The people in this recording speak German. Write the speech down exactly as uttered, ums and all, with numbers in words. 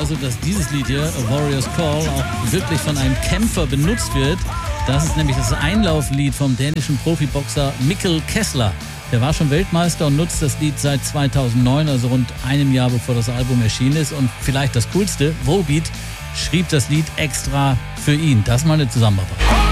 also, dass dieses Lied hier, A Warrior's Call, auch wirklich von einem Kämpfer benutzt wird. Das ist nämlich das Einlauflied vom dänischen Profiboxer Mikkel Kessler. Der war schon Weltmeister und nutzt das Lied seit zweitausendneun, also rund einem Jahr bevor das Album erschienen ist. Und vielleicht das Coolste, Volbeat schrieb das Lied extra für ihn. Das ist mal eine Zusammenarbeit.